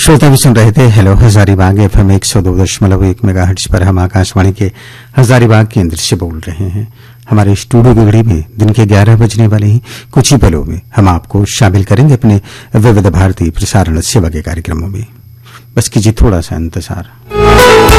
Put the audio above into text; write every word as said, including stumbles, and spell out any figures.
श्रोता भी सुन रहे थे हेलो हजारीबाग एफएम एक सौ दो दशमलव एक मेगाहर्ट्ज पर। हम आकाशवाणी के हजारीबाग केंद्र से बोल रहे हैं। हमारे स्टूडियो की घड़ी में दिन के ग्यारह बजने वाले ही कुछ ही पलों में हम आपको शामिल करेंगे अपने विविध भारती प्रसारण सेवा के कार्यक्रमों में। बस कीजिए थोड़ा सा इंतजार।